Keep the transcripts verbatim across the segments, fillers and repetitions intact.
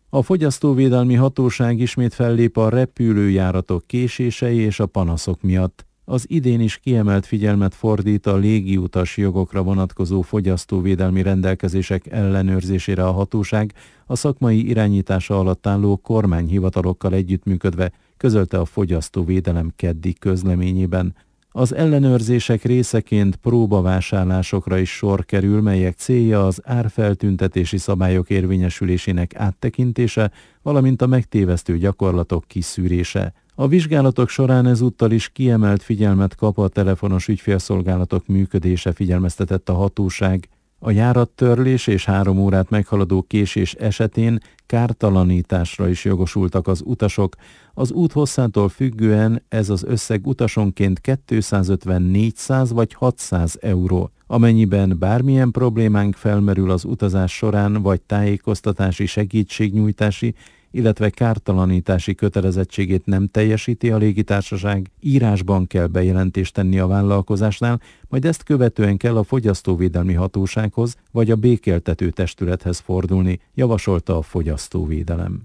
A Fogyasztóvédelmi Hatóság ismét fellép a repülőjáratok késései és a panaszok miatt. Az idén is kiemelt figyelmet fordít a légiutas jogokra vonatkozó fogyasztóvédelmi rendelkezések ellenőrzésére a hatóság, a szakmai irányítása alatt álló kormányhivatalokkal együttműködve, közölte a Fogyasztóvédelem keddi közleményében. Az ellenőrzések részeként próbavásárlásokra is sor kerül, melyek célja az árfeltüntetési szabályok érvényesülésének áttekintése, valamint a megtévesztő gyakorlatok kiszűrése. A vizsgálatok során ezúttal is kiemelt figyelmet kap a telefonos ügyfélszolgálatok működése, figyelmeztetett a hatóság. A járattörlés és három órát meghaladó késés esetén kártalanításra is jogosultak az utasok. Az út hosszától függően ez az összeg utasonként kétszázötven-négyszáz vagy hatszáz euró. Amennyiben bármilyen problémánk felmerül az utazás során, vagy tájékoztatási, segítségnyújtási, illetve kártalanítási kötelezettségét nem teljesíti a légitársaság, írásban kell bejelentést tenni a vállalkozásnál, majd ezt követően kell a Fogyasztóvédelmi Hatósághoz vagy a békéltető testülethez fordulni, javasolta a Fogyasztóvédelem.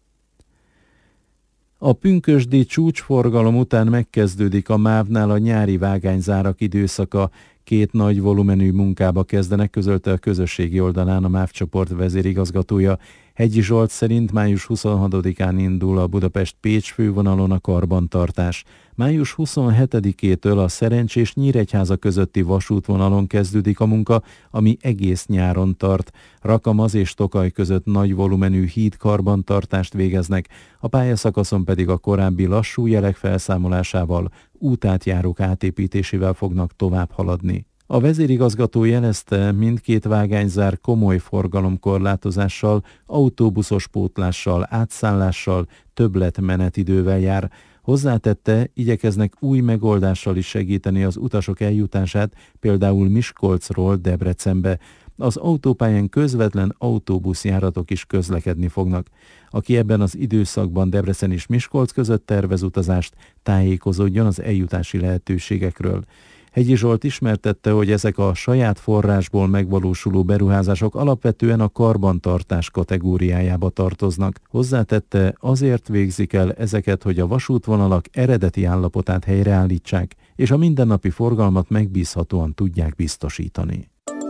A pünkösdi csúcsforgalom után megkezdődik a mávnál a nyári vágányzárak időszaka. Két nagy volumenű munkába kezdenek, közölte a közösségi oldalán a MÁV csoport vezérigazgatója. Hegyi Zsolt szerint május huszonhatodikán indul a Budapest-Pécs fővonalon a karbantartás. május huszonhetedikétől a Szerencs és Nyíregyháza közötti vasútvonalon kezdődik a munka, ami egész nyáron tart. Rakamaz és Tokaj között nagy volumenű híd karbantartást végeznek, a pályaszakaszon pedig a korábbi lassú jelek felszámolásával, útátjárók átépítésével fognak tovább haladni. A vezérigazgató jelezte, mindkét vágányzár komoly forgalomkorlátozással, autóbuszos pótlással, átszállással, többlet menetidővel jár. Hozzátette, igyekeznek új megoldással is segíteni az utasok eljutását, például Miskolcról Debrecenbe. Az autópályán közvetlen autóbuszjáratok is közlekedni fognak. Aki ebben az időszakban Debrecen és Miskolc között tervez utazást, tájékozódjon az eljutási lehetőségekről. Hegyi Zsolt ismertette, hogy ezek a saját forrásból megvalósuló beruházások alapvetően a karbantartás kategóriájába tartoznak. Hozzátette, azért végzik el ezeket, hogy a vasútvonalak eredeti állapotát helyreállítsák, és a mindennapi forgalmat megbízhatóan tudják biztosítani.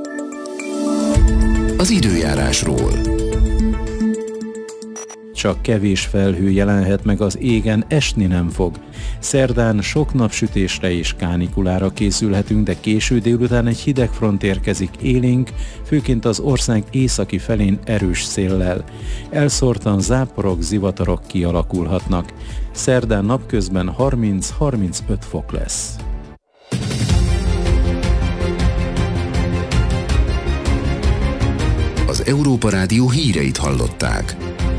Az időjárásról. Csak kevés felhő jelenhet meg az égen, esni nem fog. Szerdán sok napsütésre és kánikulára készülhetünk, de késő délután egy hideg front érkezik élénk, főként az ország északi felén erős széllel. Elszórtan záporok, zivatarok kialakulhatnak. Szerdán napközben harminc-harmincöt fok lesz. Az Európa Rádió híreit hallották.